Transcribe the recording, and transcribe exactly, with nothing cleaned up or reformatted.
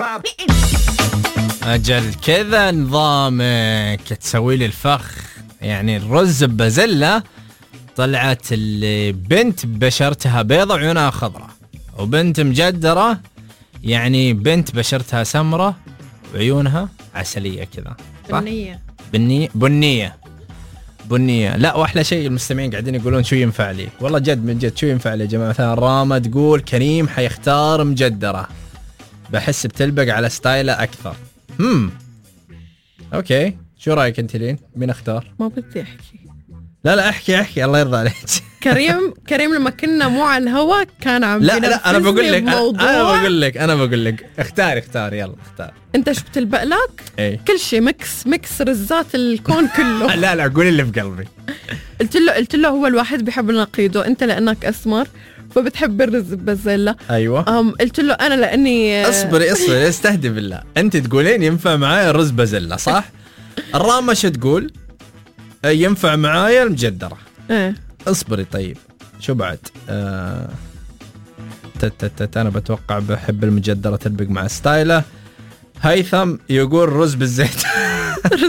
أجل كذا نظامك تسوي لي الفخ. يعني الرز ببازلة طلعت اللي بنت بشرتها بيضة وعيونها خضراء، وبنت مجدرة يعني بنت بشرتها سمرة وعيونها عسلية كذا. بنية بنية بنية بنية. لا وأحلى شيء المستمعين قاعدين يقولون شو ينفع لي. والله جد من جد شو ينفع لي يا جماعة. مثلا راما تقول كريم حيختار مجدرة، بحس بتلبق على ستايله أكثر. هم أوكي، شو رأيك أنت لين؟ مين اختار؟ ما بدي أحكي. لا لا احكي احكي الله يرضى عليك. كريم كريم لما كنا مو على الهواء كان عم لا لا انا بقول لك أنا, انا بقول لك انا بقول لك اختار اختار يلا اختار. انت شو بتلبق لك؟ ايه؟ كل شيء مكس مكس رزات الكون كله. لا لا قولي اللي في قلبي. قلت له قلت له هو الواحد بيحب نقيضه، انت لانك اسمر فبتحب الرز ببازلة. ايوه. أم قلت له انا لاني اصبري اصبري استهدي بالله. انت تقولين ينفع معايا الرز بازلة صح؟ الرامة شو تقول؟ ينفع معايا المجدرة. ايه اصبري طيب شو بعد؟ آه... تت انا بتوقع بحب المجدرة تلبق مع ستايله. هيثم يقول رز بالزيت.